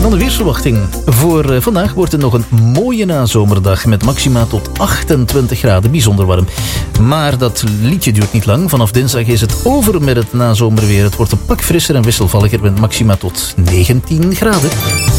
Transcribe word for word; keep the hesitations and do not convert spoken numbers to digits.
van de weersverwachting. Voor uh, vandaag wordt het nog een mooie nazomerdag met maxima tot achtentwintig graden, bijzonder warm. Maar dat liedje duurt niet lang. Vanaf dinsdag is het over met het nazomerweer. Het wordt een pak frisser en wisselvalliger met maxima tot negentien graden.